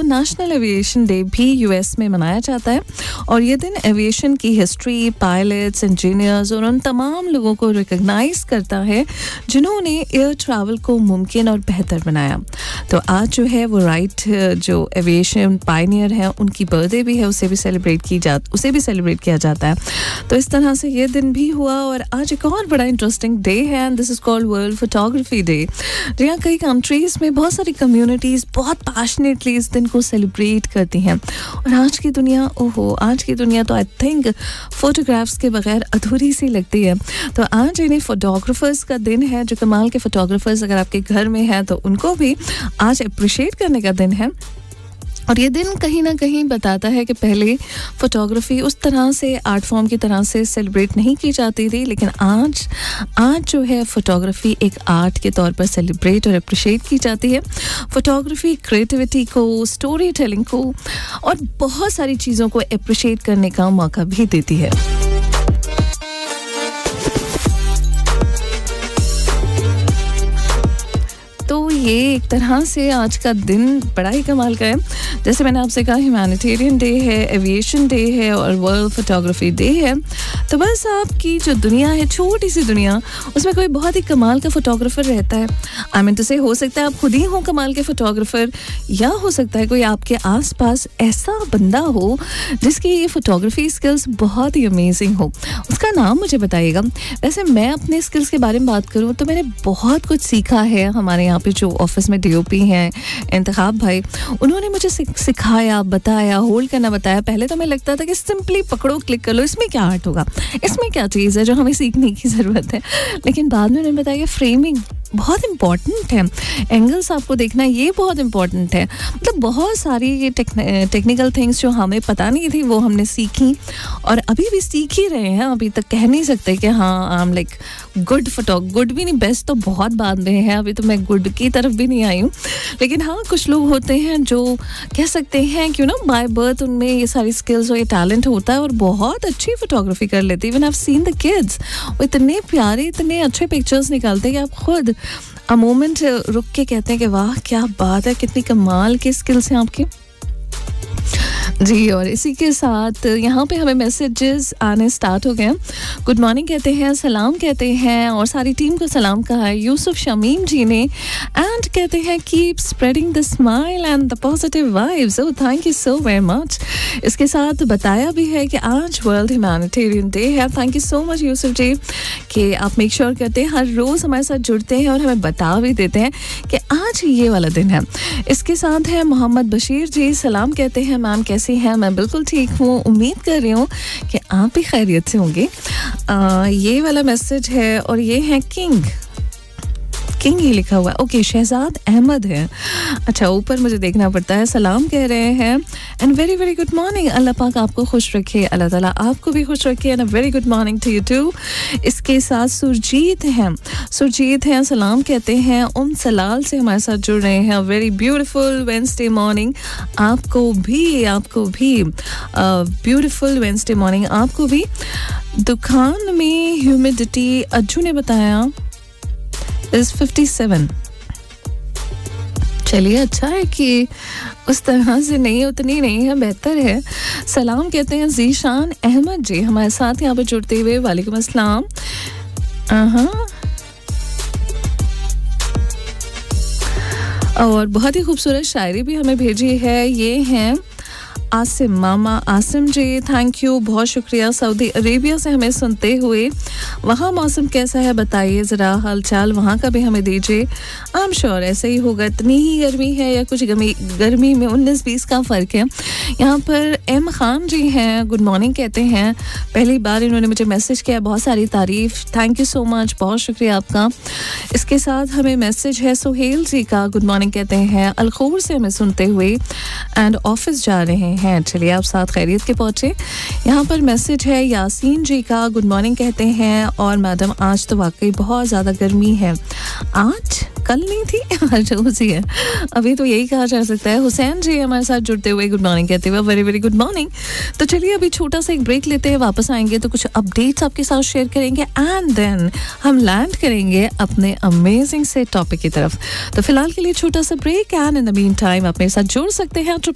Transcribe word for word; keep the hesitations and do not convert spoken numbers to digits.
National aviation day भी US में मनाया जाता है और ये दिन एविएशन की हिस्ट्री, पायलट्स, इंजीनियर्स और उन तमाम लोगों को रिकग्नाइज करता है जिन्होंने एयर ट्रैवल को मुमकिन और बेहतर बनाया। तो आज जो है वो राइट जो एविएशन पायनियर है उनकी बर्थडे भी है, उसे भी सेलिब्रेट की जा उसे भी सेलिब्रेट किया जाता है। तो इस तरह से ये दिन भी हुआ और आज एक और बड़ा इंटरेस्टिंग डे है and this is called world photography day. जहाँ कई कंट्रीज में बहुत सारी कम्युनिटीज बहुत पैशनेटली इस दिन को सेलिब्रेट करती हैं और आज की दुनिया ओहो आज की दुनिया तो आई थिंक फोटोग्राफ्स के बगैर अधूरी सी लगती है। तो आज इन्हें फोटोग्राफर्स का दिन है, जो कमाल के फोटोग्राफर्स अगर आपके घर में हैं तो उनको भी आज अप्रिशिएट करने का दिन है। और ये दिन कहीं ना कहीं बताता है कि पहले फोटोग्राफी उस तरह से आर्ट फॉर्म की तरह से सेलिब्रेट नहीं की जाती थी, लेकिन आज आज जो है फोटोग्राफी एक आर्ट के तौर पर सेलिब्रेट और अप्रिशिएट की जाती है। फोटोग्राफी क्रिएटिविटी को, स्टोरी टेलिंग को और बहुत सारी चीज़ों को अप्रिशिएट करने का मौका भी देती है। तो ये एक तरह से आज का दिन बड़ा ही कमाल का है। जैसे मैंने आपसे कहा ह्यूमैनिटेरियन डे है, एविएशन डे है और वर्ल्ड फोटोग्राफी डे है। तो बस आपकी जो दुनिया है, छोटी सी दुनिया, उसमें कोई बहुत ही कमाल का फोटोग्राफर रहता है। आई मीन टू से हो सकता है आप खुद ही हो कमाल के फोटोग्राफर, या हो सकता है कोई आपके आसपास ऐसा बंदा हो जिसकी ये फोटोग्राफी स्किल्स बहुत ही अमेजिंग हो। उसका नाम मुझे बताइएगा। वैसे मैं अपने स्किल्स के बारे में बात करूँ तो मैंने बहुत कुछ सीखा है। हमारे यहाँ पे जो ऑफिस में डीओपी हैं इंतखाब भाई, उन्होंने मुझे सिखाया, बताया, होल्ड करना बताया। पहले तो मैं लगता था कि सिंपली पकड़ो, क्लिक कर लो, इसमें क्या आर्ट होगा, इसमें क्या चीज़ है जो हमें सीखने की ज़रूरत है। लेकिन बाद में उन्होंने बताया फ्रेमिंग बहुत इम्पॉर्टेंट है, एंगल्स आपको देखना ये बहुत इम्पॉर्टेंट है। मतलब बहुत सारी ये टेक्निकल थिंग्स जो हमें पता नहीं थी वो हमने सीखी और अभी भी सीख ही रहे हैं। अभी तक कह नहीं सकते कि हाँ I am like good photo, good भी नहीं, बेस्ट तो बहुत बाद में है। अभी तो मैं गुड की तरफ भी नहीं आई हूँ, लेकिन हाँ कुछ लोग होते हैं जो कह सकते हैं कि ना बाय बर्थ उनमें ये सारी स्किल्स और ये टैलेंट होता है और बहुत अच्छी फोटोग्राफी कर लेते हैं। Even I have seen the kids, वो इतने प्यारे इतने अच्छे पिक्चर्स निकालते हैं कि आप खुद अ मोमेंट रुक के कहते हैं कि वाह क्या बात है, कितनी कमाल के स्किल्स हैं आपके जी। और इसी के साथ यहाँ पे हमें मैसेजेस आने स्टार्ट हो गए। गुड मॉर्निंग कहते हैं, सलाम कहते हैं और सारी टीम को सलाम कहा है यूसुफ शमीम जी ने एंड कहते हैं keep spreading the smile and the positive vibes. Oh thank you so very much. इसके साथ बताया भी है कि आज वर्ल्ड ह्यूमैनिटेरियन डे है। Thank you so much Yusuf जी कि आप मेक श्योर करते हैं हर रोज़ हमारे साथ जुड़ते हैं और हमें बता भी देते हैं कि आज ये वाला दिन है। इसके साथ है मोहम्मद बशीर जी, सलाम कहते हैं मैम कैसे हैं। मैं बिल्कुल ठीक हूँ, उम्मीद कर रही हूँ कि आप भी खैरियत से होंगे। ये वाला मैसेज है और ये है किंग किंग ही लिखा हुआ है। ओके शहजाद अहमद है। अच्छा ऊपर मुझे देखना पड़ता है। सलाम कह रहे हैं and very very good morning. अल्लाह पाक आपको खुश रखे, अल्लाह ताला आपको भी खुश रखे and a very good morning to you to. इसके साथ सुरजीत हैं सुरजीत हैं सलाम कहते हैं, उम सलाल से हमारे साथ जुड़ रहे हैं। वेरी ब्यूटीफुल वेंसडे मॉर्निंग आपको भी आपको भी ब्यूटीफुल वेंसडे मॉर्निंग आपको भी। दुकान में ह्यूमिडिटी अज्जू ने बताया इज फिफ्टी सेवन। चलिए अच्छा है कि उस तरह से नहीं, उतनी नहीं है, बेहतर है। सलाम कहते हैं जीशान अहमद जी हमारे साथ यहाँ पर जुड़ते हुए। वालेकुम अस्सलाम। और बहुत ही खूबसूरत शायरी भी हमें भेजी है। ये हैं आसिम मामा आसिम जी, थैंक यू, बहुत शुक्रिया। सऊदी अरेबिया से हमें सुनते हुए। वहाँ मौसम कैसा है बताइए ज़रा, हालचाल वहाँ का भी हमें दीजिए। आई एम श्योर ऐसे ही होगा, इतनी ही गर्मी है या कुछ गर्मी गर्मी में उन्नीस बीस का फ़र्क है। यहाँ पर एम खान जी हैं, गुड मॉर्निंग कहते हैं। पहली बार इन्होंने मुझे मैसेज किया, बहुत सारी तारीफ़, थैंक यू सो मच, बहुत शुक्रिया आपका। इसके साथ हमें मैसेज है सुहेल जी का, गुड मॉर्निंग कहते हैं, अलखूर से हमें सुनते हुए एंड ऑफिस जा रहे हैं। चलिए आप साथ खैरियत के पहुँचे। यहाँ पर मैसेज है यासीन जी का, गुड मॉर्निंग कहते हैं और मैडम आज तो वाकई बहुत ज़्यादा गर्मी है। आज कल नहीं थी, आज रोज़ ही है, अभी तो यही कहा जा सकता है। हुसैन जी हमारे साथ जुड़ते हुए गुड मॉर्निंग कहते हुए, वेरी वेरी गुड मॉर्निंग। तो चलिए अभी छोटा सा एक ब्रेक लेते हैं, वापस आएंगे तो कुछ अपडेट्स आपके साथ शेयर करेंगे एंड देन हम लैंड करेंगे अपने अमेजिंग से टॉपिक की तरफ। तो फिलहाल के लिए छोटा सा break and in the mean time आप मेरे साथ जुड़ सकते हैं